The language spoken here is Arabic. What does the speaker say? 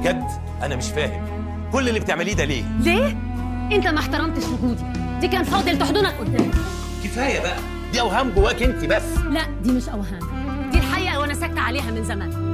بجد انا مش فاهم كل اللي بتعمليه ده ليه؟ ليه؟ انت ما احترمتش وجودي، دي كان فاضل تحضنك قدامي. كفايه بقى، دي اوهام جواك انت بس. لا دي مش اوهام، دي الحقيقه وانا ساكته عليها من زمان.